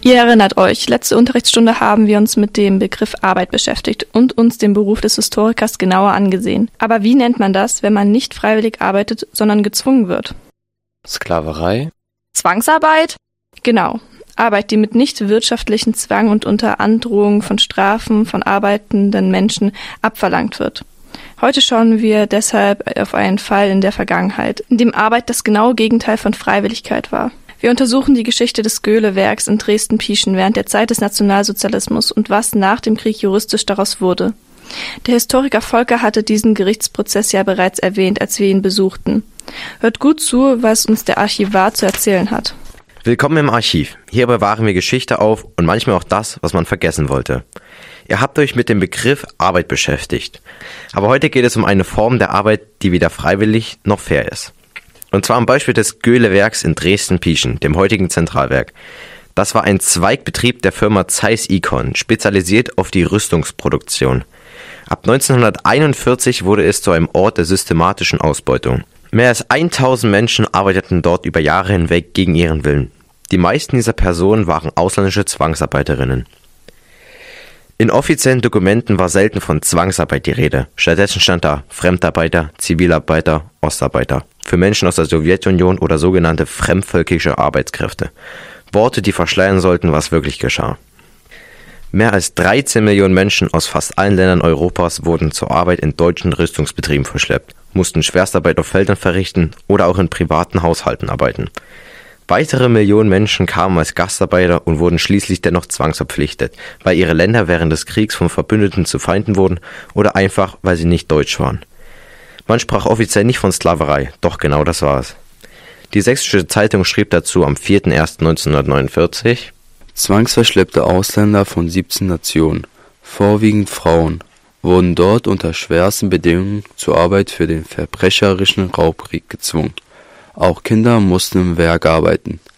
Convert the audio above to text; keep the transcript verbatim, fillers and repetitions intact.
Ihr erinnert euch, letzte Unterrichtsstunde haben wir uns mit dem Begriff Arbeit beschäftigt und uns den Beruf des Historikers genauer angesehen. Aber wie nennt man das, wenn man nicht freiwillig arbeitet, sondern gezwungen wird? Sklaverei? Zwangsarbeit? Genau. Arbeit, die mit nicht wirtschaftlichen Zwang und unter Androhung von Strafen von arbeitenden Menschen abverlangt wird. Heute schauen wir deshalb auf einen Fall in der Vergangenheit, in dem Arbeit das genaue Gegenteil von Freiwilligkeit war. Wir untersuchen die Geschichte des Göhle-Werks in Dresden-Pieschen während der Zeit des Nationalsozialismus und was nach dem Krieg juristisch daraus wurde. Der Historiker Volker hatte diesen Gerichtsprozess ja bereits erwähnt, als wir ihn besuchten. Hört gut zu, was uns der Archivar zu erzählen hat. Willkommen im Archiv. Hier bewahren wir Geschichte auf und manchmal auch das, was man vergessen wollte. Ihr habt euch mit dem Begriff Arbeit beschäftigt. Aber heute geht es um eine Form der Arbeit, die weder freiwillig noch fair ist. Und zwar am Beispiel des Göhle-Werks in Dresden-Pieschen, dem heutigen Zentralwerk. Das war ein Zweigbetrieb der Firma Zeiss Ikon, spezialisiert auf die Rüstungsproduktion. Ab neunzehnhunderteinundvierzig wurde es zu einem Ort der systematischen Ausbeutung. Mehr als tausend Menschen arbeiteten dort über Jahre hinweg gegen ihren Willen. Die meisten dieser Personen waren ausländische Zwangsarbeiterinnen. In offiziellen Dokumenten war selten von Zwangsarbeit die Rede. Stattdessen stand da Fremdarbeiter, Zivilarbeiter, Ostarbeiter. Für Menschen aus der Sowjetunion oder sogenannte fremdvölkische Arbeitskräfte. Worte, die verschleiern sollten, was wirklich geschah. Mehr als dreizehn Millionen Menschen aus fast allen Ländern Europas wurden zur Arbeit in deutschen Rüstungsbetrieben verschleppt, mussten Schwerstarbeit auf Feldern verrichten oder auch in privaten Haushalten arbeiten. Weitere Millionen Menschen kamen als Gastarbeiter und wurden schließlich dennoch zwangsverpflichtet, weil ihre Länder während des Kriegs von Verbündeten zu Feinden wurden oder einfach, weil sie nicht deutsch waren. Man sprach offiziell nicht von Sklaverei, doch genau das war es. Die Sächsische Zeitung schrieb dazu am vierten ersten neunzehnhundertneunundvierzig: Zwangsverschleppte Ausländer von siebzehn Nationen, vorwiegend Frauen, wurden dort unter schwersten Bedingungen zur Arbeit für den verbrecherischen Raubkrieg gezwungen. Auch Kinder mussten im Werk arbeiten.